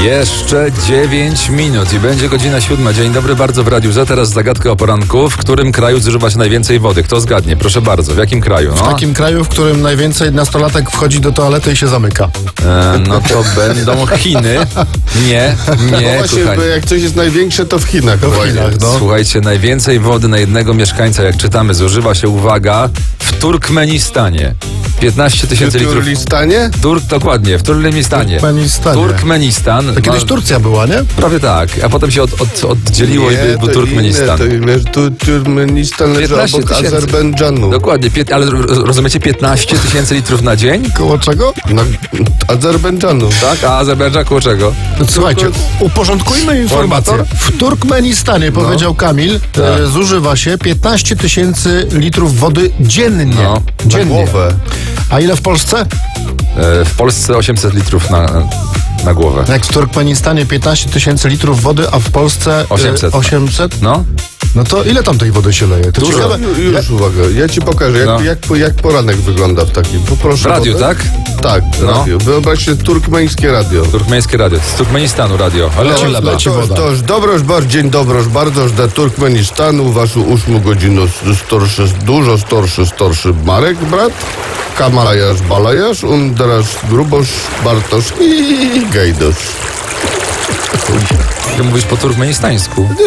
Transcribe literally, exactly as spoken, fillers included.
Jeszcze dziewięć minut i będzie godzina siódma. Dzień dobry, bardzo w Radiu Z. Teraz zagadka o poranku. W którym kraju zużywa się najwięcej wody? Kto zgadnie? Proszę bardzo. W jakim kraju? No, W takim kraju, w którym najwięcej nastolatek wchodzi do toalety i się zamyka. e, no to będą Chiny. Nie, No nie, właśnie, kochani. bo jak coś jest największe, to w Chinach. To w właśnie. Chinach, no. Słuchajcie, najwięcej wody na jednego mieszkańca, jak czytamy, zużywa się, uwaga, w Turkmenistanie. piętnaście tysięcy W litrów. Turlistanie? Tur, dokładnie, w Turkmenistanie. Turkmenistanie. Turkmenistan. To kiedyś no, Turcja była, nie? prawie tak, a potem się od, od, oddzieliło i był to Turkmenistan. Inne, to wiesz, tu Turkmenistan leży piętnaście obok tysięcy. Azerbejdżanu. Dokładnie, pię- ale roz- rozumiecie, piętnaście tysięcy litrów na dzień? Koło czego? Na Azerbejdżanu. Tak, a Azerbejdżan koło czego? Słuchajcie, uporządkujmy informację. Formator? W Turkmenistanie, powiedział Kamil, e, zużywa się piętnaście tysięcy litrów wody dziennie. No, Na dziennie. głowę. A ile w Polsce? E, w Polsce osiemset litrów na, na głowę. Jak w Turkmenistanie piętnaście tysięcy litrów wody, a w Polsce e, osiemset. osiemset? No, No to ile tam tej wody się leje? To Dużo. ciekawe. Ju- Już uwaga, ja ci pokażę, jak, No. jak, jak poranek wygląda w takim. Poproszę w radiu, wodę. tak? Tak, No. radio. Wyobraźcie, turkmeńskie radio. Turkmeńskie radio, z Turkmenistanu radio. Ale Leci, leci, leci. To, woda. to już dobroż, bardzo dzień dobroż, bardzo do Turkmenistanu, waszu ósmą godzinę starszy, dużo starszy, starszy Marek, brat, Kamalajasz, Balajasz, und teraz Grubosz, Bartosz i Gejdosz. Ty mówisz po turkmenistańsku.